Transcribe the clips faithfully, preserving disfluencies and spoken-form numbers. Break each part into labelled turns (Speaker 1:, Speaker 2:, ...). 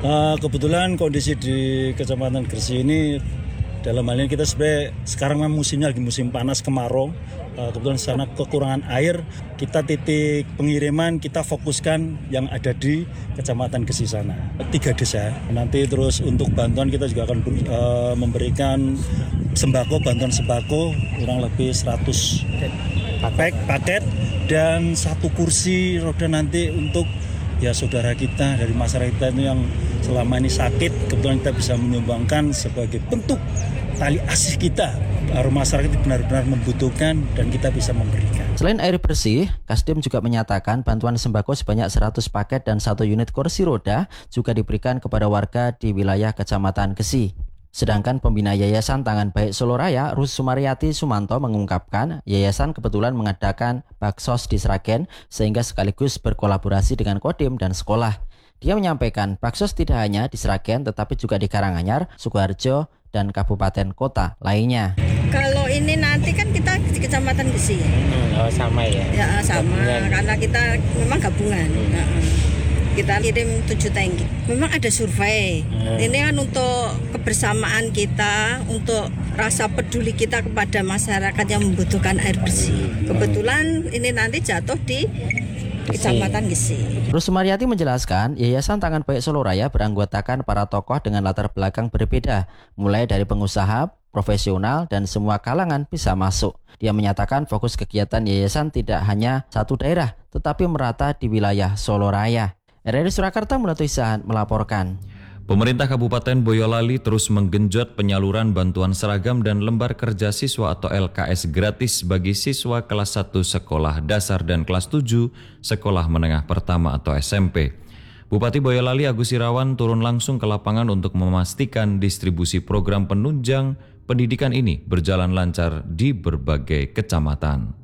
Speaker 1: Uh, kebetulan kondisi di Kecamatan Gresik ini dalam hal ini kita sebenarnya sekarang memang musimnya lagi musim panas kemarau. Uh, kebetulan sana kekurangan air, kita titik pengiriman kita fokuskan yang ada di Kecamatan Gresik sana. Tiga desa. Nanti terus untuk bantuan kita juga akan uh, memberikan sembako, bantuan sembako kurang lebih seratus paket, paket dan satu kursi roda nanti untuk ya saudara kita dari masyarakat kita itu yang selama ini sakit, kebetulan kita bisa menyumbangkan sebagai bentuk tali asih kita. Masyarakat itu benar-benar membutuhkan dan kita bisa memberikan.
Speaker 2: Selain air bersih, Kasdim juga menyatakan bantuan sembako sebanyak seratus paket dan satu unit kursi roda juga diberikan kepada warga di wilayah Kecamatan Gresik. Sedangkan pembina Yayasan Tangan Baik Solo Raya, Rus Sumaryati Sumanto mengungkapkan, yayasan kebetulan mengadakan baksos di Sragen sehingga sekaligus berkolaborasi dengan Kodim dan sekolah. Dia menyampaikan baksos tidak hanya di Sragen tetapi juga di Karanganyar, Sukoharjo, dan kabupaten kota lainnya.
Speaker 3: Kalau ini nanti kan kita di Kecamatan Gresik.
Speaker 4: Hmm, oh sama ya?
Speaker 3: Ya sama, gabungan. Karena kita memang gabungan. Hmm. Nah, kita kirim tujuh tangki. Memang ada survei. Hmm. Ini kan untuk kebersamaan kita, untuk rasa peduli kita kepada masyarakat yang membutuhkan air bersih. Kebetulan ini nanti jatuh di Kecamatan Gresik.
Speaker 2: Rus Sumaryati menjelaskan, Yayasan Tangan Baik Solo Raya beranggotakan para tokoh dengan latar belakang berbeda, mulai dari pengusaha, profesional, dan semua kalangan bisa masuk. Dia menyatakan fokus kegiatan yayasan tidak hanya satu daerah, tetapi merata di wilayah Solo Raya. R R I Surakarta Mulatu Isahan melaporkan.
Speaker 5: Pemerintah Kabupaten Boyolali terus menggenjot penyaluran bantuan seragam dan lembar kerja siswa atau L K S gratis bagi siswa kelas satu sekolah dasar dan kelas tujuh sekolah menengah pertama atau S M P. Bupati Boyolali Agus Irawan turun langsung ke lapangan untuk memastikan distribusi program penunjang pendidikan ini berjalan lancar di berbagai kecamatan.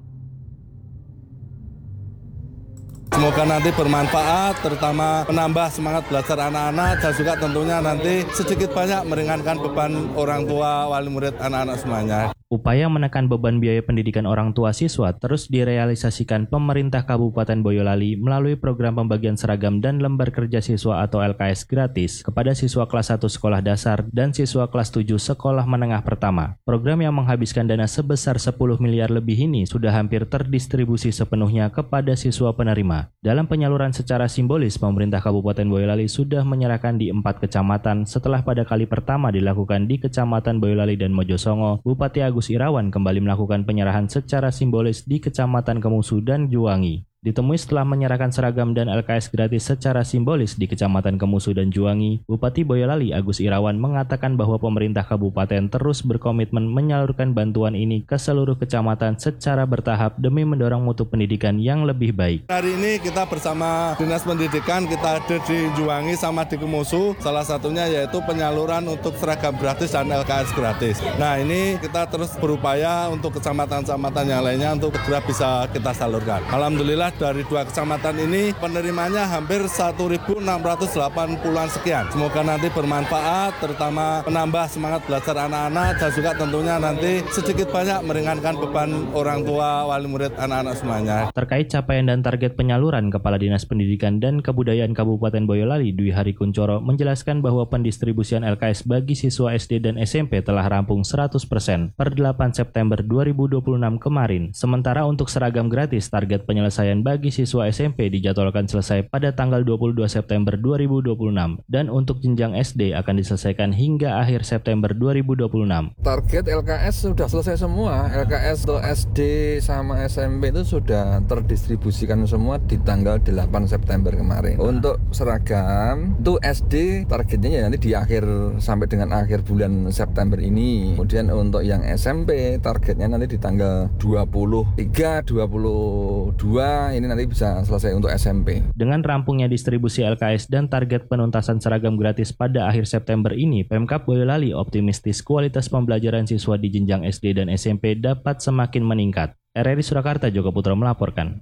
Speaker 6: Semoga nanti bermanfaat, terutama menambah semangat belajar anak-anak dan juga tentunya nanti sedikit banyak meringankan beban orang tua, wali murid, anak-anak semuanya.
Speaker 7: Upaya menekan beban biaya pendidikan orang tua siswa terus direalisasikan pemerintah Kabupaten Boyolali melalui program pembagian seragam dan lembar kerja siswa atau L K S gratis kepada siswa kelas satu sekolah dasar dan siswa kelas tujuh sekolah menengah pertama. Program yang menghabiskan dana sebesar sepuluh miliar lebih ini sudah hampir terdistribusi sepenuhnya kepada siswa penerima. Dalam penyaluran secara simbolis, pemerintah Kabupaten Boyolali sudah menyerahkan di empat kecamatan setelah pada kali pertama dilakukan di Kecamatan Boyolali dan Mojosongo. Bupati Agus Irawan kembali melakukan penyerahan secara simbolis di Kecamatan Kemusu dan Juwangi. Ditemui setelah menyerahkan seragam dan L K S gratis secara simbolis di Kecamatan Kemusu dan Juwangi, Bupati Boyolali Agus Irawan mengatakan bahwa pemerintah kabupaten terus berkomitmen menyalurkan bantuan ini ke seluruh kecamatan secara bertahap demi mendorong mutu pendidikan yang lebih baik.
Speaker 6: Hari ini kita bersama Dinas Pendidikan, kita ada di Juwangi sama di Kemusu, salah satunya yaitu penyaluran untuk seragam gratis dan L K S gratis. Nah ini kita terus berupaya untuk kecamatan-kecamatan yang lainnya untuk segera bisa kita salurkan. Alhamdulillah dari dua kecamatan ini penerimanya hampir seribu enam ratus delapan puluhan sekian. Semoga nanti bermanfaat, terutama menambah semangat belajar anak-anak dan juga tentunya nanti sedikit banyak meringankan beban orang tua, wali murid, anak-anak semuanya.
Speaker 7: Terkait capaian dan target penyaluran, Kepala Dinas Pendidikan dan Kebudayaan Kabupaten Boyolali Dwi Hari Kuncoro menjelaskan bahwa pendistribusian L K S bagi siswa S D dan S M P telah rampung seratus persen per delapan September dua ribu dua puluh enam kemarin. Sementara untuk seragam gratis, target penyelesaian bagi siswa S M P dijadwalkan selesai pada tanggal dua puluh dua September dua ribu dua puluh enam dan untuk jenjang S D akan diselesaikan hingga akhir September dua ribu dua puluh enam.
Speaker 8: Target L K S sudah selesai semua. L K S untuk S D sama S M P itu sudah terdistribusikan semua di tanggal delapan September kemarin. Untuk seragam itu S D targetnya ya nanti di akhir sampai dengan akhir bulan September ini. Kemudian untuk yang S M P targetnya nanti di tanggal dua puluh tiga, dua puluh dua ini nanti bisa selesai untuk S M P.
Speaker 7: Dengan rampungnya distribusi L K S dan target penuntasan seragam gratis pada akhir September ini, Pemkab Boyolali optimistis kualitas pembelajaran siswa di jenjang S D dan S M P dapat semakin meningkat. R R I Surakarta Joko Putra melaporkan.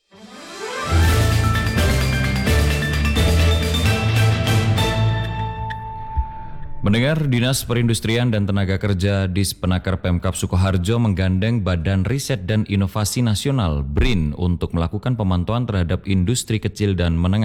Speaker 5: Mendengar Dinas Perindustrian dan Tenaga Kerja Dispenakar Pemkab Sukoharjo menggandeng Badan Riset dan Inovasi Nasional B R I N untuk melakukan pemantauan terhadap industri kecil dan menengah.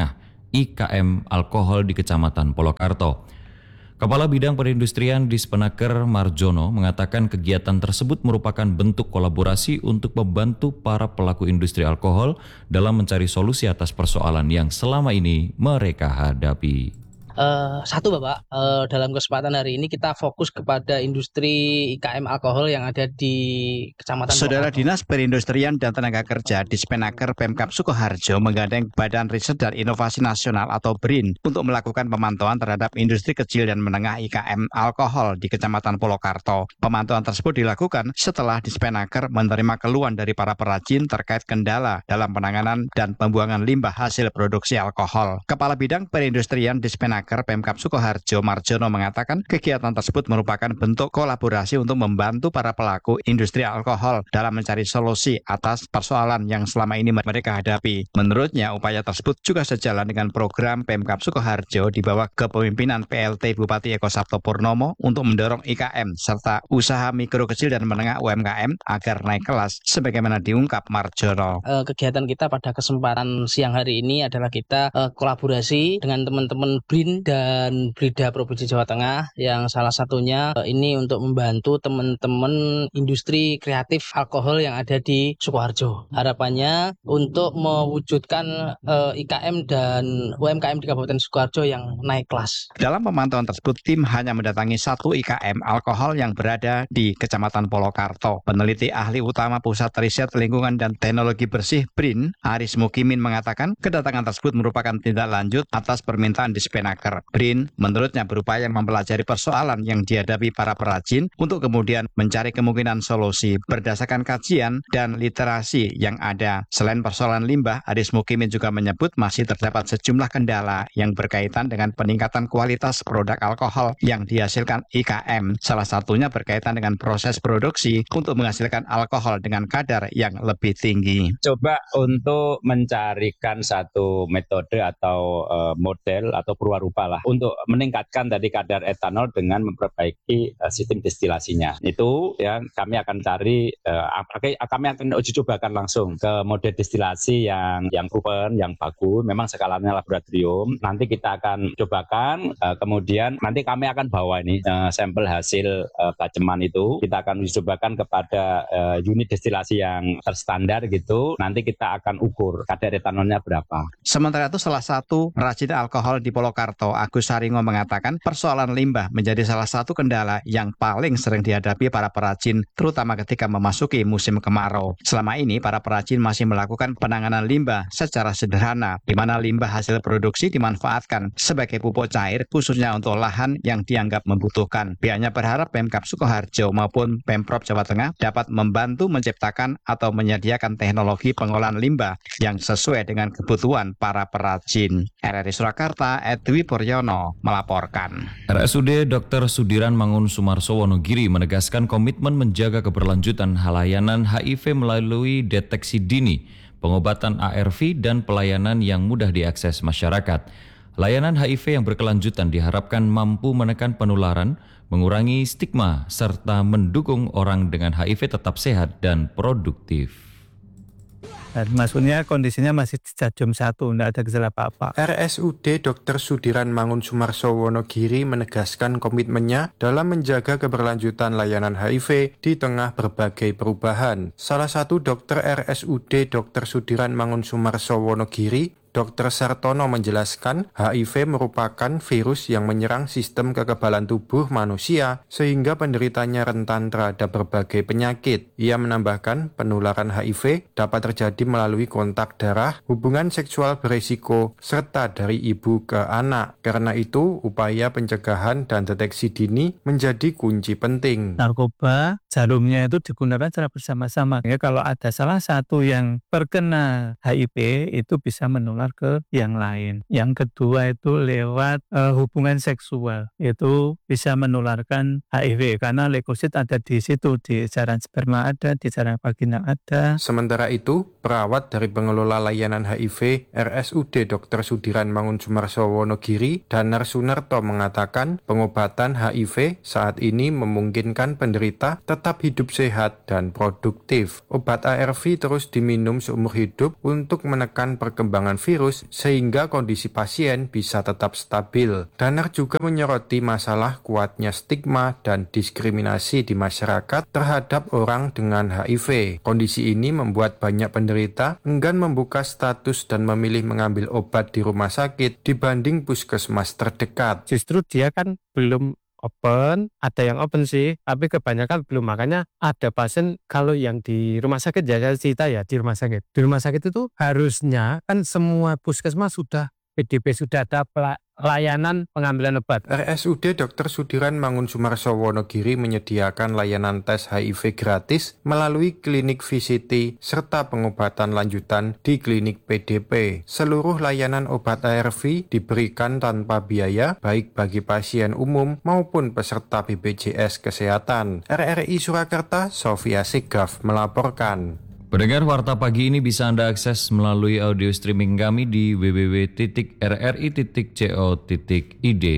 Speaker 5: I K M alkohol di Kecamatan Polokarto. Kepala Bidang Perindustrian Dispenaker Marjono mengatakan kegiatan tersebut merupakan bentuk kolaborasi untuk membantu para pelaku industri alkohol dalam mencari solusi atas persoalan yang selama ini mereka hadapi.
Speaker 4: Uh, satu Bapak, uh, dalam kesempatan hari ini kita fokus kepada industri I K M alkohol yang ada di Kecamatan
Speaker 9: Saudara
Speaker 4: Purwokerto.
Speaker 9: Dinas Perindustrian dan Tenaga Kerja Dispenaker Pemkab Sukoharjo menggandeng Badan Riset dan Inovasi Nasional atau B R I N untuk melakukan pemantauan terhadap industri kecil dan menengah I K M alkohol di Kecamatan Polokarto. Pemantauan tersebut dilakukan setelah Dispenaker menerima keluhan dari para perajin terkait kendala dalam penanganan dan pembuangan limbah hasil produksi alkohol. Kepala Bidang Perindustrian Dispenaker Pemkab Sukoharjo Marjono mengatakan kegiatan tersebut merupakan bentuk kolaborasi untuk membantu para pelaku industri alkohol dalam mencari solusi atas persoalan yang selama ini mereka hadapi. Menurutnya, upaya tersebut juga sejalan dengan program Pemkab Sukoharjo di bawah kepemimpinan P L T Bupati Eko Sabto Purnomo untuk mendorong I K M serta usaha mikro kecil dan menengah U M K M agar naik kelas sebagaimana diungkap Marjono.
Speaker 4: Uh, kegiatan kita pada kesempatan siang hari ini adalah kita uh, kolaborasi dengan teman-teman B R I N dan Brida Provinsi Jawa Tengah yang salah satunya uh, ini untuk membantu teman-teman industri kreatif alkohol yang ada di Sukoharjo. Harapannya untuk mewujudkan uh, I K M dan U M K M di Kabupaten Sukoharjo yang naik kelas.
Speaker 9: Dalam pemantauan tersebut, tim hanya mendatangi satu I K M alkohol yang berada di Kecamatan Polokarto. Peneliti ahli utama Pusat Riset Lingkungan dan Teknologi Bersih B R I N, Aris Mukimin mengatakan kedatangan tersebut merupakan tindak lanjut atas permintaan Dispenaker. B R I N menurutnya berupaya mempelajari persoalan yang dihadapi para perajin untuk kemudian mencari kemungkinan solusi berdasarkan kajian dan literasi yang ada. Selain persoalan limbah, Aris Mukimin juga menyebut masih terdapat sejumlah kendala yang berkaitan dengan peningkatan kualitas produk alkohol yang dihasilkan I K M. Salah satunya berkaitan dengan proses produksi untuk menghasilkan alkohol dengan kadar yang lebih tinggi.
Speaker 10: Coba untuk mencarikan satu metode atau uh, model atau perwarupa lah untuk meningkatkan tadi kadar etanol dengan memperbaiki uh, sistem destilasinya. Itu ya kami akan cari uh, kami akan uji cobakan langsung ke model destilasi yang yang proven, yang bagus, memang skalanya laboratorium. Nanti kita akan cobakan uh, kemudian nanti kami akan bawa ini uh, sampel hasil uh, baceman itu kita akan uji cobakan kepada uh, unit destilasi yang terstandar gitu. Nanti kita akan ukur kadar etanolnya berapa.
Speaker 9: Sementara itu salah satu perajin alkohol di Polokarto, Agus Saringo mengatakan persoalan limbah menjadi salah satu kendala yang paling sering dihadapi para perajin, terutama ketika memasuki musim kemarau. Selama ini para perajin masih melakukan penanganan limbah secara sederhana, di mana limbah hasil produksi dimanfaatkan sebagai pupuk cair khususnya untuk lahan yang dianggap membutuhkan. Pihaknya berharap Pemkab Sukoharjo maupun Pemprov Jawa Tengah dapat membantu menciptakan atau menyediakan teknologi pengolahan limbah yang sesuai dengan kebutuhan para perajin. R R I Surakarta, Edwi Puryono melaporkan.
Speaker 5: R S U D Dokter Sudiran Mangun Sumarso Wonogiri menegaskan komitmen menjaga keberlanjutan layanan H I V melalui deteksi dini, pengobatan A R V, dan pelayanan yang mudah diakses masyarakat. Layanan H I V yang berkelanjutan diharapkan mampu menekan penularan, mengurangi stigma, serta mendukung orang dengan H I V tetap sehat dan produktif.
Speaker 11: Dan maksudnya kondisinya masih stadium satu, tidak ada gejala apa-apa.
Speaker 12: R S U D Dokter Sudiran Mangun Sumarso Wonogiri menegaskan komitmennya dalam menjaga keberlanjutan layanan H I V di tengah berbagai perubahan. Salah satu dokter R S U D Dokter Sudiran Mangun Sumarso Wonogiri, Dokter Sartono menjelaskan H I V merupakan virus yang menyerang sistem kekebalan tubuh manusia sehingga penderitanya rentan terhadap berbagai penyakit. Ia menambahkan penularan H I V dapat terjadi melalui kontak darah, hubungan seksual beresiko, serta dari ibu ke anak. Karena itu, upaya pencegahan dan deteksi dini menjadi kunci penting.
Speaker 11: Narkoba, jarumnya itu digunakan secara bersama-sama. Ya, kalau ada salah satu yang terkena H I V, itu bisa menular ke yang lain. Yang kedua itu lewat uh, hubungan seksual, itu bisa menularkan H I V karena leukosit ada di situ, di saluran sperma ada, di saluran vagina ada.
Speaker 12: Sementara itu, perawat dari pengelola layanan H I V R S U D Dokter Sudiran Mangun Sumarso Wonogiri, Danar Sunarto mengatakan pengobatan H I V saat ini memungkinkan penderita tetap hidup sehat dan produktif. Obat A R V terus diminum seumur hidup untuk menekan perkembangan virus virus sehingga kondisi pasien bisa tetap stabil. Danar juga menyoroti masalah kuatnya stigma dan diskriminasi di masyarakat terhadap orang dengan H I V. Kondisi ini membuat banyak penderita enggan membuka status dan memilih mengambil obat di rumah sakit dibanding puskesmas terdekat.
Speaker 11: Justru dia kan belum open, ada yang open sih, tapi kebanyakan belum. Makanya ada pasien kalau yang di rumah sakit, ya saya cerita ya di rumah sakit. Di rumah sakit itu harusnya kan semua puskesmas sudah P D B, sudah ada layanan pengambilan obat.
Speaker 12: R S U D Dokter Sudiran Mangunsumarso Wonogiri menyediakan layanan tes H I V gratis melalui klinik V C T serta pengobatan lanjutan di klinik P D P. Seluruh layanan obat A R V diberikan tanpa biaya baik bagi pasien umum maupun peserta B P J S Kesehatan. R R I Surakarta, Sofia Sigaf melaporkan.
Speaker 5: Pendengar Warta Pagi ini bisa Anda akses melalui audio streaming kami di w w w titik r r i titik co titik i d.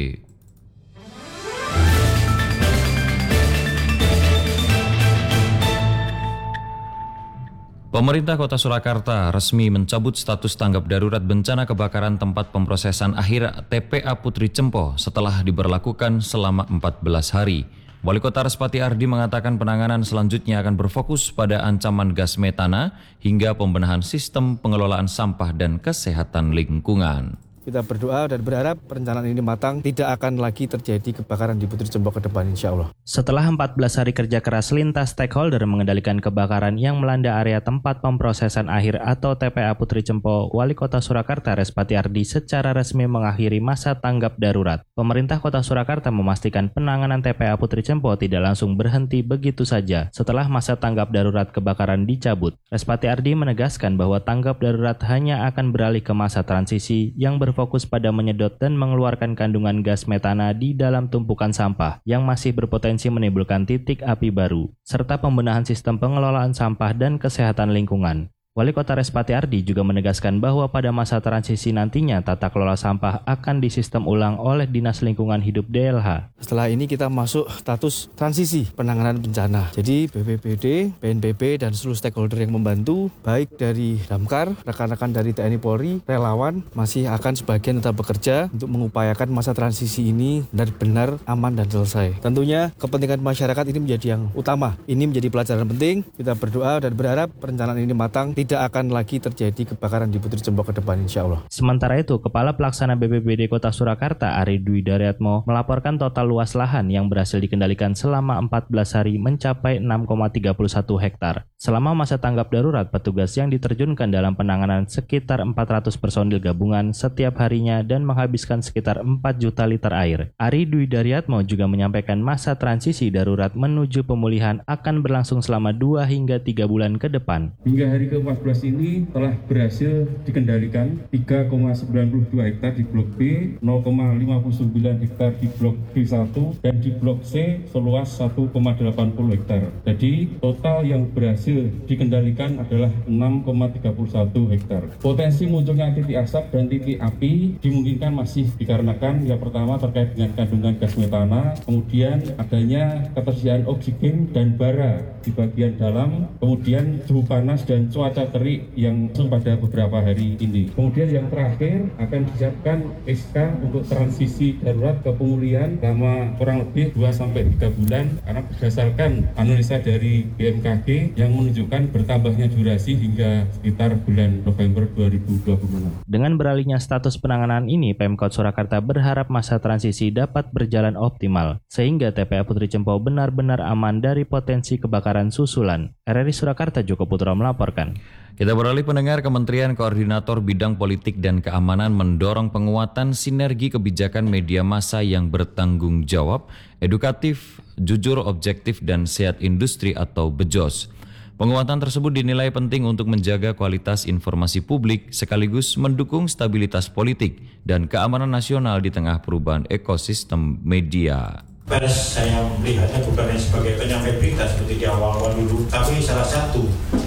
Speaker 5: Pemerintah Kota Surakarta resmi mencabut status tanggap darurat bencana kebakaran tempat pemrosesan akhir T P A Putri Cempo setelah diberlakukan selama empat belas hari. Wali Kota Respati Ardi mengatakan penanganan selanjutnya akan berfokus pada ancaman gas metana hingga pembenahan sistem pengelolaan sampah dan kesehatan lingkungan.
Speaker 13: Kita berdoa dan berharap perencanaan ini matang, tidak akan lagi terjadi kebakaran di Putri Cempo ke depan insya Allah.
Speaker 7: Setelah empat belas hari kerja keras lintas stakeholder mengendalikan kebakaran yang melanda area tempat pemrosesan akhir atau T P A Putri Cempo, Wali Kota Surakarta Respati Ardi secara resmi mengakhiri masa tanggap darurat. Pemerintah Kota Surakarta memastikan penanganan T P A Putri Cempo tidak langsung berhenti begitu saja setelah masa tanggap darurat kebakaran dicabut. Respati Ardi menegaskan bahwa tanggap darurat hanya akan beralih ke masa transisi yang ber berfokus pada menyedot dan mengeluarkan kandungan gas metana di dalam tumpukan sampah yang masih berpotensi menimbulkan titik api baru, serta pembenahan sistem pengelolaan sampah dan kesehatan lingkungan. Wali Kota Respati Ardi juga menegaskan bahwa pada masa transisi nantinya tata kelola sampah akan disistem ulang oleh Dinas Lingkungan Hidup D L H.
Speaker 13: Setelah ini kita masuk status transisi penanganan bencana. Jadi B P B D, B N P B dan seluruh stakeholder yang membantu, baik dari Damkar, rekan-rekan dari T N I Polri, relawan, masih akan sebagian tetap bekerja untuk mengupayakan masa transisi ini benar-benar aman dan selesai. Tentunya kepentingan masyarakat ini menjadi yang utama. Ini menjadi pelajaran penting. Kita berdoa dan berharap perencanaan ini matang, tidak akan lagi terjadi kebakaran di Putri Cempo ke depan insya Allah.
Speaker 7: Sementara itu, Kepala Pelaksana B P B D Kota Surakarta Ari Dwi Daryatmo melaporkan total luas lahan yang berhasil dikendalikan selama empat belas hari mencapai enam koma tiga satu hektar. Selama masa tanggap darurat, petugas yang diterjunkan dalam penanganan sekitar empat ratus personil gabungan setiap harinya dan menghabiskan sekitar empat juta liter air. Ari Dwi Daryatmo juga menyampaikan masa transisi darurat menuju pemulihan akan berlangsung selama dua hingga tiga bulan ke depan.
Speaker 14: Hingga hari ke empat belas ini telah berhasil dikendalikan tiga koma sembilan dua hektar di Blok B, nol koma lima sembilan hektar di Blok B satu, dan di Blok C seluas satu koma delapan puluh hektar. Jadi total yang berhasil dikendalikan adalah enam koma tiga satu hektar. Potensi munculnya titik asap dan titik api dimungkinkan masih dikarenakan yang pertama terkait dengan kandungan gas metana, kemudian adanya ketersediaan oksigen dan bara di bagian dalam, kemudian suhu panas dan cuaca terik yang pada beberapa hari ini. Kemudian yang terakhir akan disiapkan S K untuk transisi darurat ke pemulihan selama kurang lebih dua sampai tiga bulan karena berdasarkan analisa dari B M K G yang menunjukkan bertambahnya durasi hingga sekitar bulan November dua ribu dua puluh enam.
Speaker 7: Dengan beralihnya status penanganan ini, Pemkot Surakarta berharap masa transisi dapat berjalan optimal sehingga T P A Putri Cempo benar-benar aman dari potensi kebakaran susulan. R R I Surakarta Joko Putra melaporkan.
Speaker 5: Kita beralih pendengar, Kementerian Koordinator Bidang Politik dan Keamanan mendorong penguatan sinergi kebijakan media massa yang bertanggung jawab, edukatif, jujur, objektif, dan sehat industri atau BEJOS. Penguatan tersebut dinilai penting untuk menjaga kualitas informasi publik sekaligus mendukung stabilitas politik dan keamanan nasional di tengah perubahan ekosistem media.
Speaker 15: Pers saya melihatnya bukan sebagai penyampai berita seperti di awal-awal dulu, tapi salah satu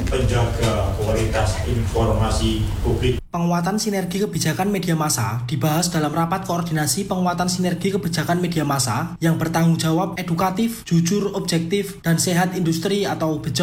Speaker 15: penjaga kualitas informasi publik.
Speaker 16: Penguatan sinergi kebijakan media massa dibahas dalam rapat koordinasi penguatan sinergi kebijakan media massa yang bertanggung jawab edukatif, jujur, objektif, dan sehat industri atau BEJOS.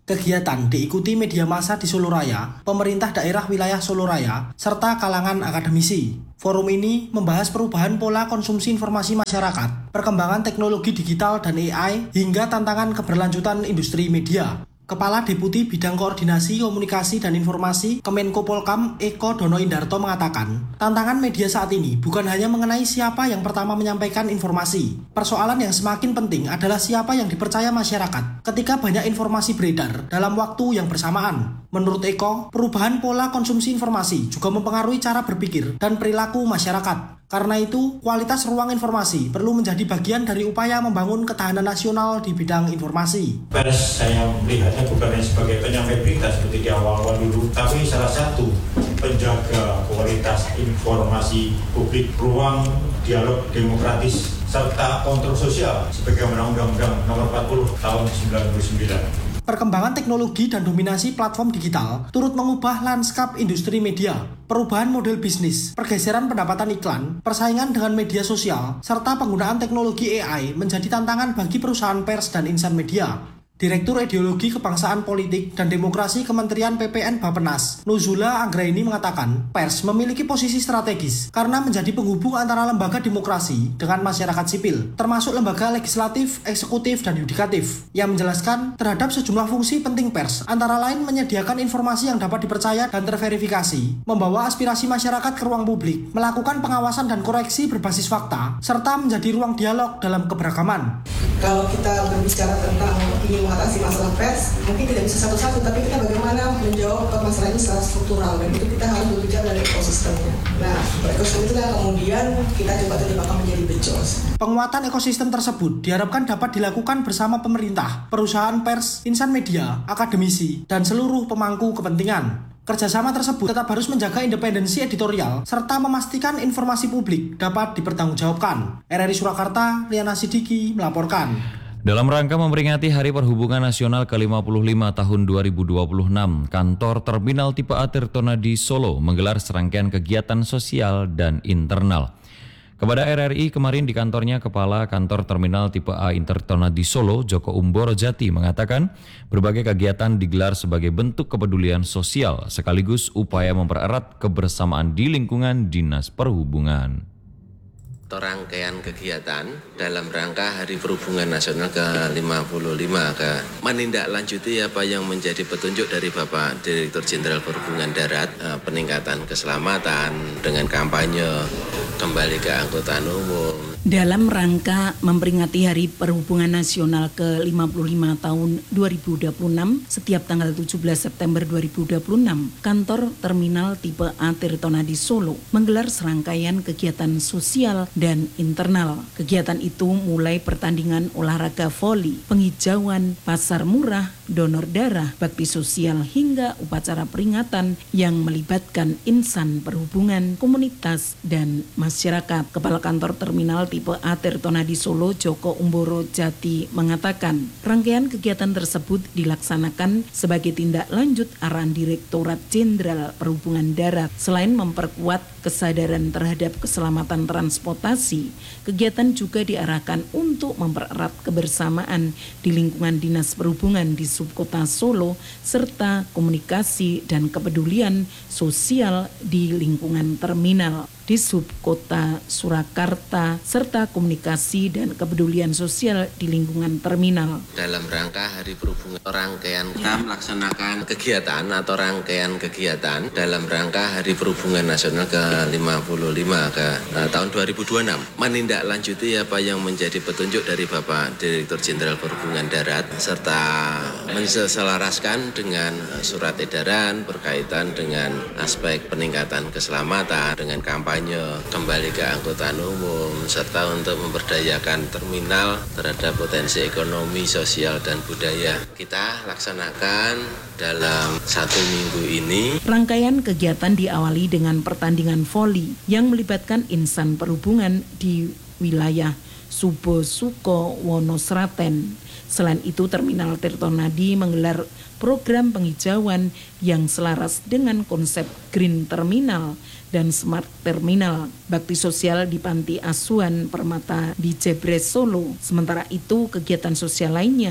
Speaker 16: Kegiatan diikuti media massa di Solo Raya, pemerintah daerah wilayah Solo Raya, serta kalangan akademisi. Forum ini membahas perubahan pola konsumsi informasi masyarakat, perkembangan teknologi digital dan A I, hingga tantangan keberlanjutan industri media. Kepala Deputi Bidang Koordinasi, Komunikasi, dan Informasi Kemenko Polkam Eko Dono Indarto mengatakan, tantangan media saat ini bukan hanya mengenai siapa yang pertama menyampaikan informasi. Persoalan yang semakin penting adalah siapa yang dipercaya masyarakat ketika banyak informasi beredar dalam waktu yang bersamaan. Menurut Eko, perubahan pola konsumsi informasi juga mempengaruhi cara berpikir dan perilaku masyarakat. Karena itu, kualitas ruang informasi perlu menjadi bagian dari upaya membangun ketahanan nasional di bidang informasi.
Speaker 15: Pers saya melihatnya bukan hanya sebagai penyampai berita seperti di awal-awal dulu, tapi salah satu penjaga kualitas informasi publik, ruang dialog demokratis, serta kontrol sosial sebagaimana Undang-Undang Nomor empat puluh Tahun sembilan puluh sembilan.
Speaker 16: Perkembangan teknologi dan dominasi platform digital turut mengubah lanskap industri media. Perubahan model bisnis, pergeseran pendapatan iklan, persaingan dengan media sosial, serta penggunaan teknologi A I menjadi tantangan bagi perusahaan pers dan insan media. Direktur Ideologi Kebangsaan Politik dan Demokrasi Kementerian P P N Bappenas, Nuzula Anggraini mengatakan, pers memiliki posisi strategis karena menjadi penghubung antara lembaga demokrasi dengan masyarakat sipil, termasuk lembaga legislatif, eksekutif, dan yudikatif, yang menjelaskan terhadap sejumlah fungsi penting pers, antara lain menyediakan informasi yang dapat dipercaya dan terverifikasi, membawa aspirasi masyarakat ke ruang publik, melakukan pengawasan dan koreksi berbasis fakta, serta menjadi ruang dialog dalam keberagaman.
Speaker 17: Kalau kita berbicara tentang ingin mengatasi masalah pers, mungkin tidak bisa satu-satu, tapi kita bagaimana menjawab masalah ini secara struktural, dan itu kita harus berbicara dari ekosistemnya. Nah, ekosistem itulah kemudian kita coba terjebakkan menjadi becos.
Speaker 16: Penguatan ekosistem tersebut diharapkan dapat dilakukan bersama pemerintah, perusahaan pers, insan media, akademisi, dan seluruh pemangku kepentingan. Kerjasama tersebut tetap harus menjaga independensi editorial serta memastikan informasi publik dapat dipertanggungjawabkan. R R I Surakarta, Liana Sidiki melaporkan.
Speaker 5: Dalam rangka memperingati Hari Perhubungan Nasional ke lima puluh lima tahun dua ribu dua puluh enam, Kantor Terminal Tipe A Tirtonadi Solo menggelar serangkaian kegiatan sosial dan internal. Kepada R R I kemarin di kantornya, Kepala Kantor Terminal Tipe A Tirtonadi Solo, Joko Umboro Jati, mengatakan berbagai kegiatan digelar sebagai bentuk kepedulian sosial sekaligus upaya mempererat kebersamaan di lingkungan Dinas Perhubungan.
Speaker 18: Rangkaian kegiatan dalam rangka Hari Perhubungan Nasional ke lima puluh lima ke menindaklanjuti apa yang menjadi petunjuk dari Bapak Direktur Jenderal Perhubungan Darat, peningkatan keselamatan dengan kampanye kembali ke angkutan umum.
Speaker 19: Dalam rangka memperingati Hari Perhubungan Nasional ke lima puluh lima tahun dua ribu dua puluh enam, setiap tanggal tujuh belas September dua ribu dua puluh enam, Kantor Terminal Tipe A Tirtonadi Solo menggelar serangkaian kegiatan sosial dan internal. Kegiatan itu mulai pertandingan olahraga voli, penghijauan, pasar murah, donor darah, bakti sosial, hingga upacara peringatan yang melibatkan insan perhubungan, komunitas, dan masyarakat. Kepala Kantor Terminal Tipe A Tirtonadi Solo, Joko Umboro Jati, mengatakan rangkaian kegiatan tersebut dilaksanakan sebagai tindak lanjut arahan Direktorat Jenderal Perhubungan Darat. Selain memperkuat kesadaran terhadap keselamatan transportasi, kegiatan juga diarahkan untuk mempererat kebersamaan di lingkungan Dinas Perhubungan di Subkota Solo, serta komunikasi dan kepedulian sosial di lingkungan terminal di Subkota Surakarta, serta komunikasi dan kepedulian sosial di lingkungan terminal.
Speaker 18: Dalam rangka Hari Perhubungan, rangkaian kita melaksanakan kegiatan atau rangkaian kegiatan dalam rangka Hari Perhubungan Nasional ke lima puluh lima ke uh, tahun dua ribu dua puluh enam, menindaklanjuti apa yang menjadi petunjuk dari Bapak Direktur Jenderal Perhubungan Darat, serta menselaraskan dengan surat edaran berkaitan dengan aspek peningkatan keselamatan, dengan kampanye kembali ke angkutan umum, serta untuk memberdayakan terminal terhadap potensi ekonomi, sosial, dan budaya. Kita laksanakan dalam satu minggu ini.
Speaker 19: Rangkaian kegiatan diawali dengan pertandingan voli yang melibatkan insan perhubungan di wilayah Subo Suko Wonosraten. Selain itu, Terminal Tirtonadi menggelar program penghijauan yang selaras dengan konsep Green Terminal dan Smart Terminal, bakti sosial di Panti Asuhan Permata di Jebres Solo. Sementara itu, kegiatan sosial lainnya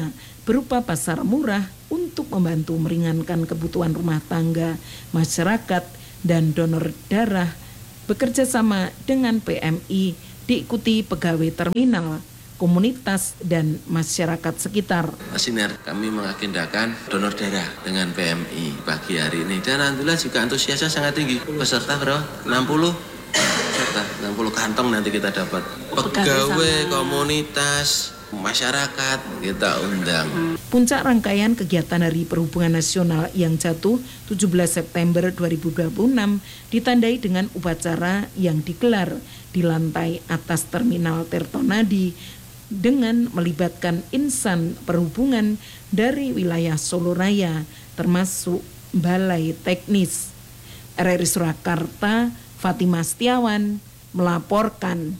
Speaker 19: berupa pasar murah untuk membantu meringankan kebutuhan rumah tangga masyarakat, dan donor darah bekerja sama dengan P M I diikuti pegawai terminal, komunitas, dan masyarakat sekitar.
Speaker 18: Sinar kami mengagendakan donor darah dengan P M I pagi hari ini, dan alhamdulillah juga antusiasnya sangat tinggi. Peserta berapa? enam puluh peserta, enam puluh kantong nanti kita dapat. Pegawai, komunitas, masyarakat kita undang.
Speaker 19: Puncak rangkaian kegiatan Hari Perhubungan Nasional yang jatuh tujuh belas September dua ribu dua puluh enam ditandai dengan upacara yang digelar di lantai atas Terminal Tirtonadi dengan melibatkan insan perhubungan dari wilayah Solo Raya termasuk Balai Teknis. R R I Surakarta, Fatimah Setiawan melaporkan.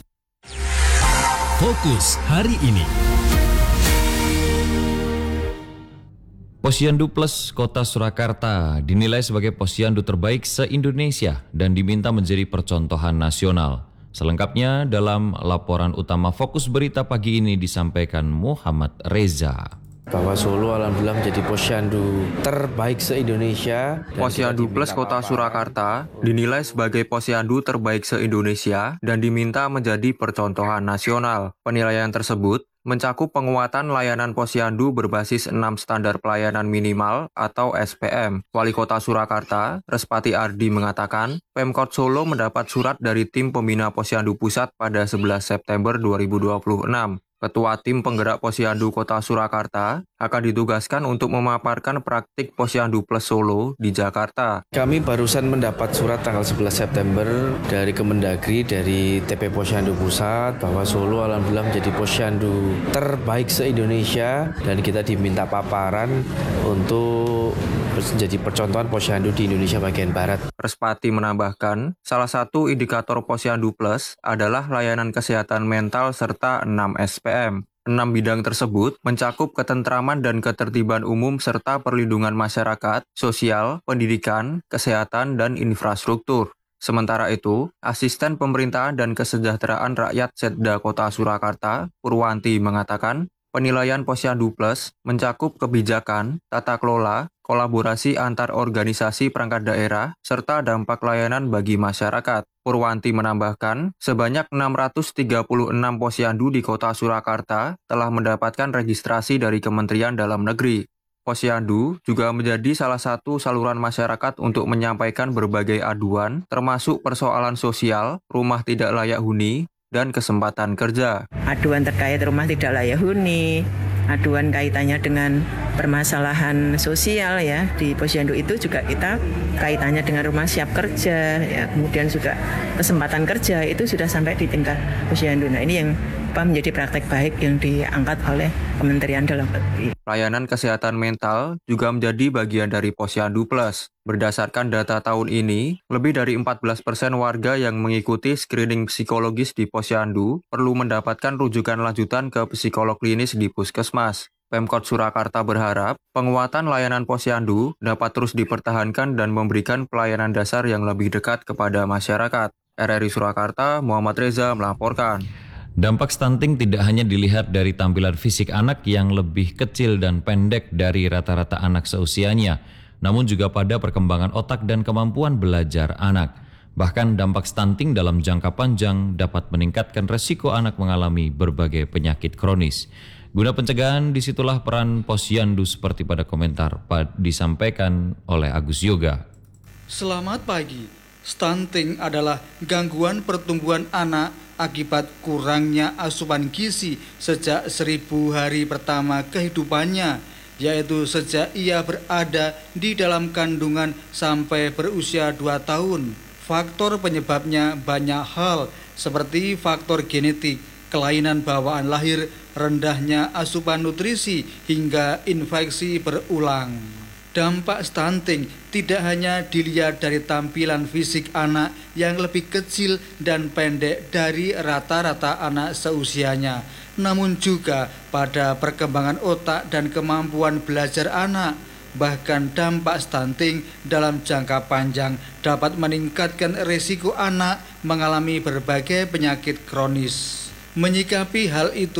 Speaker 20: Fokus hari ini.
Speaker 5: Posyandu Plus Kota Surakarta dinilai sebagai posyandu terbaik se-Indonesia dan diminta menjadi percontohan nasional. Selengkapnya dalam laporan utama Fokus Berita pagi ini disampaikan Muhammad Reza.
Speaker 13: Bahwa Solo alhamdulillah menjadi posyandu terbaik se-Indonesia.
Speaker 12: Posyandu Plus Kota Surakarta dinilai sebagai posyandu terbaik se-Indonesia dan diminta menjadi percontohan nasional. Penilaian tersebut mencakup penguatan layanan posyandu berbasis enam standar pelayanan minimal atau S P M. Wali Kota Surakarta, Respati Ardi mengatakan, Pemkot Solo mendapat surat dari tim pembina posyandu pusat pada sebelas September dua ribu dua puluh enam. Ketua Tim Penggerak Posyandu Kota Surakarta akan ditugaskan untuk memaparkan praktik Posyandu Plus Solo di Jakarta.
Speaker 13: Kami barusan mendapat surat tanggal sebelas September dari Kemendagri, dari T P Posyandu Pusat, bahwa Solo alhamdulillah menjadi posyandu terbaik se-Indonesia dan kita diminta paparan untuk menjadi percontohan posyandu di Indonesia bagian Barat.
Speaker 12: Respati menambahkan, salah satu indikator Posyandu Plus adalah layanan kesehatan mental serta enam S P M. Enam bidang tersebut mencakup ketentraman dan ketertiban umum serta perlindungan masyarakat, sosial, pendidikan, kesehatan, dan infrastruktur. Sementara itu, Asisten Pemerintahan dan Kesejahteraan Rakyat Setda Kota Surakarta, Purwanti mengatakan, penilaian Posyandu Plus mencakup kebijakan, tata kelola, kolaborasi antar organisasi perangkat daerah, serta dampak layanan bagi masyarakat. Purwanti menambahkan, sebanyak enam ratus tiga puluh enam posyandu di Kota Surakarta telah mendapatkan registrasi dari Kementerian Dalam Negeri. Posyandu juga menjadi salah satu saluran masyarakat untuk menyampaikan berbagai aduan, termasuk persoalan sosial, rumah tidak layak huni, dan kesempatan kerja.
Speaker 21: Aduan terkait rumah tidak layak huni, aduan kaitannya dengan permasalahan sosial ya di posyandu itu juga kita kaitannya dengan rumah siap kerja ya, kemudian juga kesempatan kerja itu sudah sampai di tingkat posyandu. Nah ini yang apa menjadi praktek baik yang diangkat oleh Kementerian Dalam Negeri.
Speaker 12: Layanan kesehatan mental juga menjadi bagian dari Posyandu Plus. Berdasarkan data tahun ini, lebih dari empat belas persen warga yang mengikuti screening psikologis di posyandu perlu mendapatkan rujukan lanjutan ke psikolog klinis di puskesmas. Pemkot Surakarta berharap penguatan layanan posyandu dapat terus dipertahankan dan memberikan pelayanan dasar yang lebih dekat kepada masyarakat. R R I Surakarta, Muhammad Reza melaporkan.
Speaker 5: Dampak stunting tidak hanya dilihat dari tampilan fisik anak yang lebih kecil dan pendek dari rata-rata anak seusianya, namun juga pada perkembangan otak dan kemampuan belajar anak. Bahkan dampak stunting dalam jangka panjang dapat meningkatkan resiko anak mengalami berbagai penyakit kronis. Guna pencegahan, disitulah peran posyandu seperti pada komentar disampaikan oleh Agus Yoga.
Speaker 22: Selamat pagi. Stunting adalah gangguan pertumbuhan anak akibat kurangnya asupan gizi sejak seribu hari pertama kehidupannya, yaitu sejak ia berada di dalam kandungan sampai berusia dua tahun. Faktor penyebabnya banyak hal, seperti faktor genetik, kelainan bawaan lahir, rendahnya asupan nutrisi, hingga infeksi berulang. Dampak stunting tidak hanya dilihat dari tampilan fisik anak yang lebih kecil dan pendek dari rata-rata anak seusianya, namun juga pada perkembangan otak dan kemampuan belajar anak. Bahkan dampak stunting dalam jangka panjang dapat meningkatkan risiko anak mengalami berbagai penyakit kronis. Menyikapi hal itu,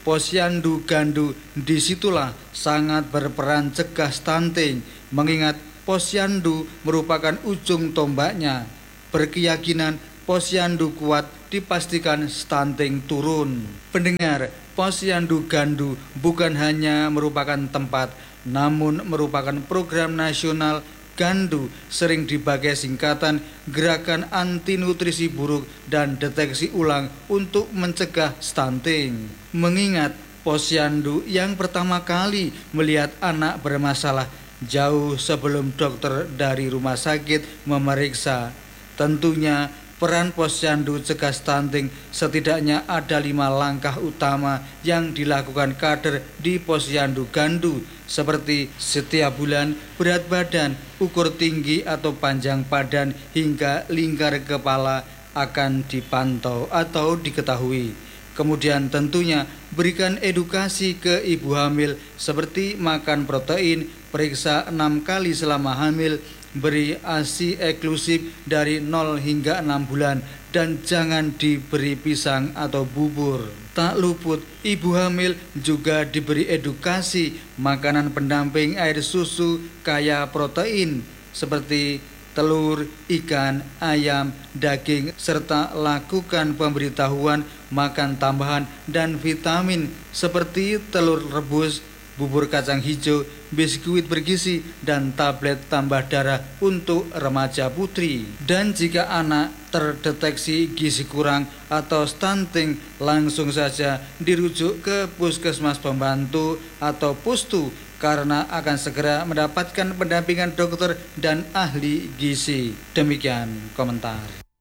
Speaker 22: Posyandu Gandu disitulah sangat berperan cegah stunting, mengingat posyandu merupakan ujung tombaknya. Berkeyakinan posyandu kuat dipastikan stunting turun. Pendengar, Posyandu Gandu bukan hanya merupakan tempat, namun merupakan program nasional. Gandu sering dipakai singkatan Gerakan Anti Nutrisi Buruk dan Deteksi Ulang untuk mencegah stunting. Mengingat posyandu yang pertama kali melihat anak bermasalah jauh sebelum dokter dari rumah sakit memeriksa. Tentunya peran posyandu cegah stunting setidaknya ada lima langkah utama yang dilakukan kader di Posyandu Gandu, seperti setiap bulan berat badan, ukur tinggi atau panjang badan hingga lingkar kepala akan dipantau atau diketahui. Kemudian tentunya berikan edukasi ke ibu hamil seperti makan protein, periksa enam kali selama hamil, beri ASI eksklusif dari nol hingga enam bulan, dan jangan diberi pisang atau bubur. Tak luput, ibu hamil juga diberi edukasi makanan pendamping air susu kaya protein seperti telur, ikan, ayam, daging, serta lakukan pemberitahuan makan tambahan dan vitamin seperti telur rebus, bubur kacang hijau, biskuit bergizi, dan tablet tambah darah untuk remaja putri. Dan jika anak terdeteksi gizi kurang atau stunting, langsung saja dirujuk ke puskesmas pembantu atau pustu, karena akan segera mendapatkan pendampingan dokter dan ahli gizi. Demikian komentar.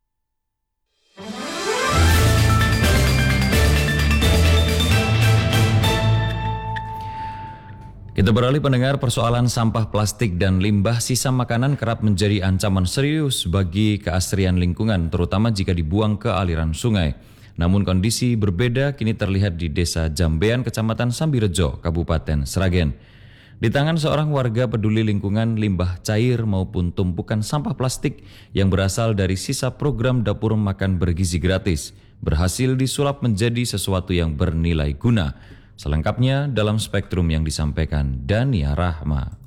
Speaker 5: Kita beralih pendengar, persoalan sampah plastik dan limbah sisa makanan kerap menjadi ancaman serius bagi keasrian lingkungan, terutama jika dibuang ke aliran sungai. Namun kondisi berbeda kini terlihat di Desa Jambean, Kecamatan Sambirejo, Kabupaten Sragen. Di tangan seorang warga peduli lingkungan, limbah cair maupun tumpukan sampah plastik yang berasal dari sisa program dapur makan bergizi gratis berhasil disulap menjadi sesuatu yang bernilai guna. Selengkapnya dalam Spektrum yang disampaikan Dania Rahma.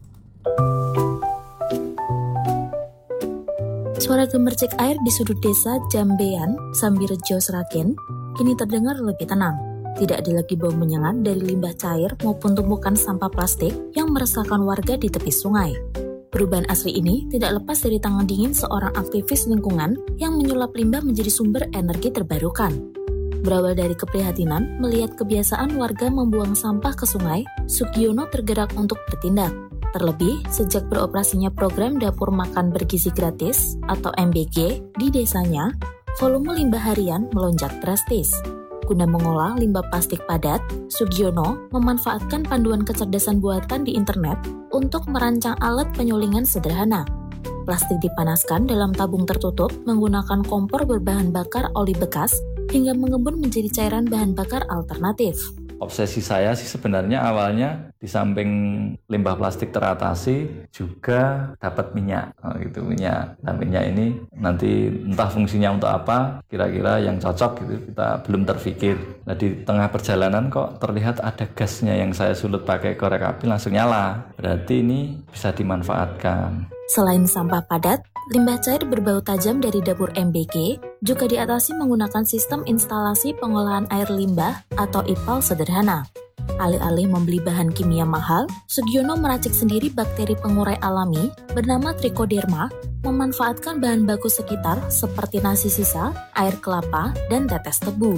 Speaker 1: Suara gemercik air di sudut desa Jambean, Sambirejo, Sragen kini terdengar lebih tenang. Tidak ada lagi bau menyengat dari limbah cair maupun tumpukan sampah plastik yang meresahkan warga di tepi sungai. Perubahan asli ini tidak lepas dari tangan dingin seorang aktivis lingkungan yang menyulap limbah menjadi sumber energi terbarukan. Berawal dari keprihatinan melihat kebiasaan warga membuang sampah ke sungai, Sugiono tergerak untuk bertindak. Terlebih, sejak beroperasinya program Dapur Makan Bergizi Gratis atau M B G di desanya, volume limbah harian melonjak drastis. Guna mengolah limbah plastik padat, Sugiono memanfaatkan panduan kecerdasan buatan di internet untuk merancang alat penyulingan sederhana. Plastik dipanaskan dalam tabung tertutup menggunakan kompor berbahan bakar oli bekas hingga mengembun menjadi cairan bahan bakar alternatif.
Speaker 20: Obsesi saya sih sebenarnya awalnya di samping limbah plastik teratasi juga dapat minyak, oh gitu minyak. Nah minyak ini nanti entah fungsinya untuk apa, kira-kira yang cocok gitu kita belum terpikir. Nah di tengah perjalanan kok terlihat ada gasnya yang saya sulut pakai korek api langsung nyala. Berarti ini bisa dimanfaatkan.
Speaker 1: Selain sampah padat, limbah cair berbau tajam dari dapur M B G juga diatasi menggunakan sistem instalasi pengolahan air limbah atau I P A L sederhana. Alih-alih membeli bahan kimia mahal, Sugiono meracik sendiri bakteri pengurai alami bernama Trichoderma, memanfaatkan bahan baku sekitar seperti nasi sisa, air kelapa, dan tetes tebu.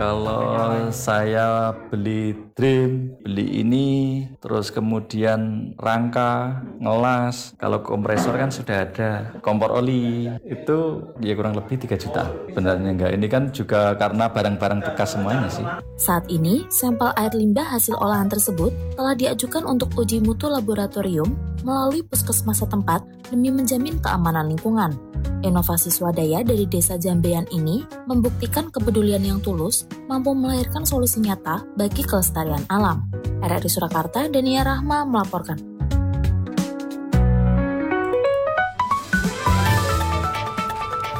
Speaker 20: Kalau saya beli drum, beli ini, terus kemudian rangka, ngelas, kalau kompresor kan sudah ada, kompor oli, itu ya kurang lebih tiga juta. Benarnya enggak, ini kan juga karena barang-barang bekas semuanya sih.
Speaker 1: Saat ini, sampel air limbah hasil olahan tersebut telah diajukan untuk uji mutu laboratorium melalui puskesmas setempat demi menjamin keamanan lingkungan. Inovasi swadaya dari Desa Jambean ini membuktikan kepedulian yang tulus mampu melahirkan solusi nyata bagi kelestarian alam. R R I Surakarta, Dania Rahma melaporkan.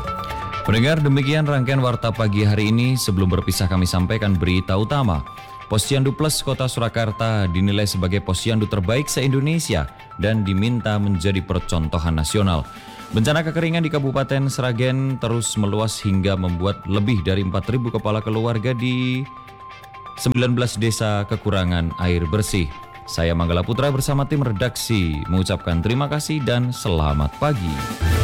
Speaker 5: Pendengar, demikian rangkaian Warta Pagi hari ini. Sebelum berpisah kami sampaikan berita utama. Posyandu Plus Kota Surakarta dinilai sebagai posyandu terbaik se-Indonesia dan diminta menjadi percontohan nasional. Bencana kekeringan di Kabupaten Sragen terus meluas hingga membuat lebih dari empat ribu kepala keluarga di sembilan belas desa kekurangan air bersih. Saya Manggala Putra bersama tim redaksi mengucapkan terima kasih dan selamat pagi.